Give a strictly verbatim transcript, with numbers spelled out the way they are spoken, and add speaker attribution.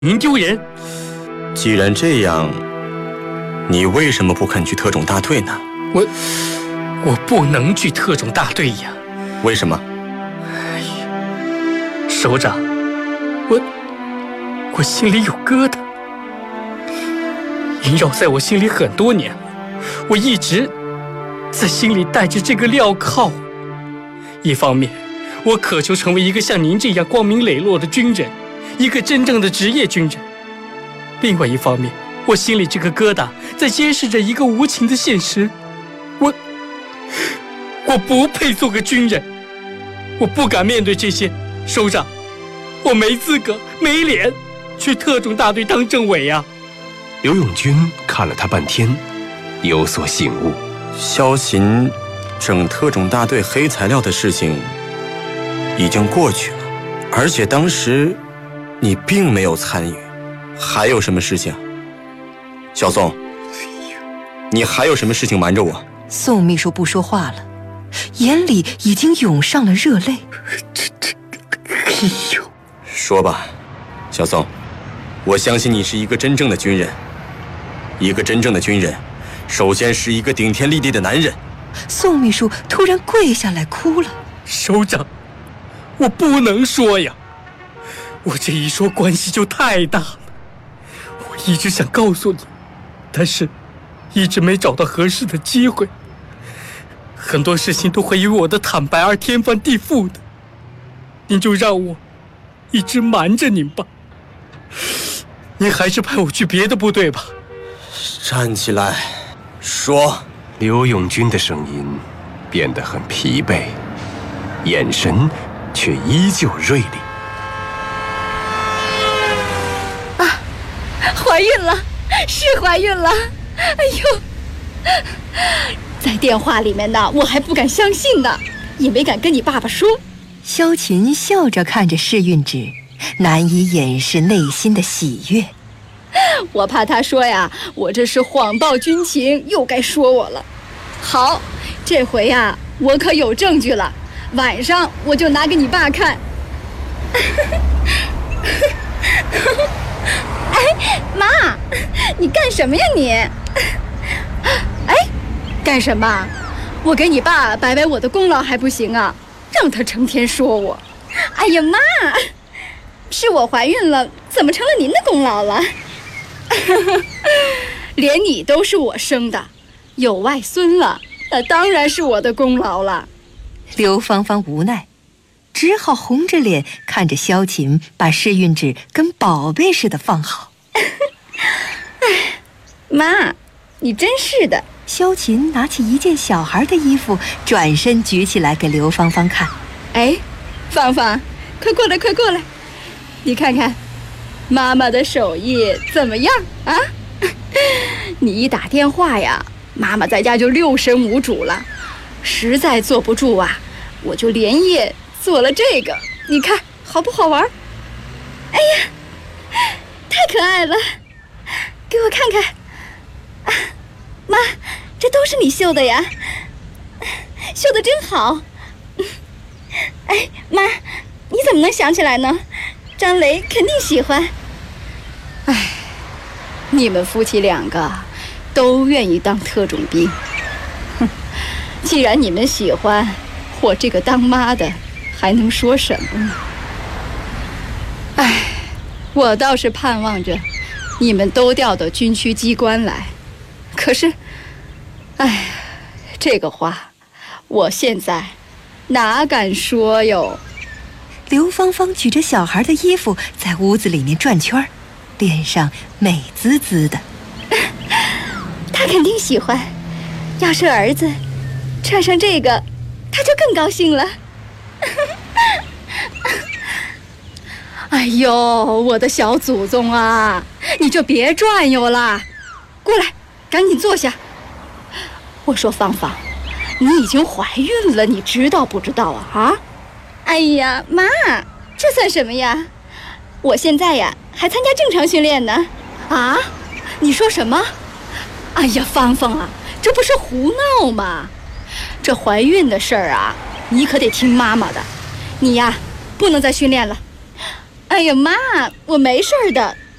Speaker 1: 您丢人。
Speaker 2: 既然这样，你为什么不肯去特种大队呢？
Speaker 1: 我我不能去特种大队呀。
Speaker 2: 为什么？
Speaker 1: 首长，我我心里有疙瘩，萦绕在我心里很多年了，我一直在心里带着这个镣铐。一方面，我渴求成为一个像您这样光明磊落的军人，一个真正的职业军人；另外一方面，我心里这个疙瘩在揭示着一个无情的现实：我我不配做个军人，我不敢面对这些。首长，我没资格、没脸去特种大队当政委呀。
Speaker 3: 刘永军看了他半天，有所醒悟。
Speaker 2: 萧琴整特种大队黑材料的事情已经过去了，而且当时你并没有参与。还有什么事情？小宋，你还有什么事情瞒着我？
Speaker 4: 宋秘书不说话了，眼里已经涌上了热泪。
Speaker 1: 这这，哎呦！
Speaker 2: 说吧，小宋，我相信你是一个真正的军人。一个真正的军人，首先是一个顶天立地的男人。
Speaker 4: 宋秘书突然跪下来哭了。
Speaker 1: 首长，我不能说呀，我这一说关系就太大了。我一直想告诉你，但是一直没找到合适的机会。很多事情都会因为我的坦白而天翻地覆的，您就让我一直瞒着您吧。您还是派我去别的部队吧。
Speaker 2: 站起来，说。
Speaker 3: 刘永军的声音变得很疲惫，眼神却依旧锐利。
Speaker 5: 啊，怀孕了，是怀孕了！哎呦，在电话里面呢，我还不敢相信呢，也没敢跟你爸爸说。
Speaker 4: 萧琴笑着看着试孕纸，难以掩饰内心的喜悦。
Speaker 5: 我怕他说呀，我这是谎报军情，又该说我了。好，这回呀，我可有证据了，晚上我就拿给你爸看。哎，妈，你干什么呀你？哎，干什么？我给你爸摆摆我的功劳还不行啊？让他成天说我。哎呀妈，是我怀孕了，怎么成了您的功劳了？连你都是我生的，有外孙了，那当然是我的功劳了。
Speaker 4: 刘芳芳无奈，只好红着脸看着萧琴把试孕纸跟宝贝似的放好。
Speaker 5: 哎，妈，你真是的。
Speaker 4: 萧琴拿起一件小孩的衣服，转身举起来给刘芳芳看。
Speaker 5: 哎，芳芳，快过来，快过来，你看看妈妈的手艺怎么样啊？你一打电话呀，妈妈在家就六神无主了，实在坐不住啊，我就连夜做了这个，你看好不好玩？哎呀，太可爱了，给我看看。啊，妈，这都是你绣的呀，绣得真好。哎，妈，你怎么能想起来呢？张雷肯定喜欢。哎，你们夫妻两个都愿意当特种兵，哼，既然你们喜欢，我这个当妈的还能说什么呢？哎，我倒是盼望着你们都调到军区机关来，可是，哎，这个话我现在哪敢说哟。
Speaker 4: 刘芳芳举着小孩的衣服在屋子里面转圈，脸上美滋滋的。
Speaker 5: 他肯定喜欢，要是儿子穿上这个，他就更高兴了。哎呦，我的小祖宗啊，你就别转悠了，过来，赶紧坐下。我说芳芳，你已经怀孕了，你知道不知道啊？啊？哎呀，妈，这算什么呀？我现在呀还参加正常训练呢。啊？你说什么？哎呀，芳芳啊，这不是胡闹吗？这怀孕的事儿啊，你可得听妈妈的。你呀，不能再训练了。哎呀，妈，我没事的，